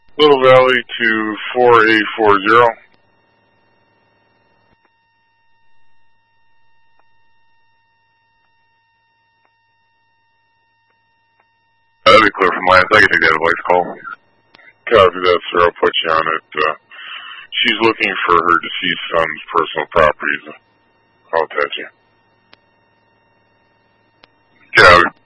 Little Valley to 4840. That'd be clear from last. I can take that voice call. Copy that, sir. I'll put you on it. She's looking for her deceased son's personal properties. I'll attach you. Copy.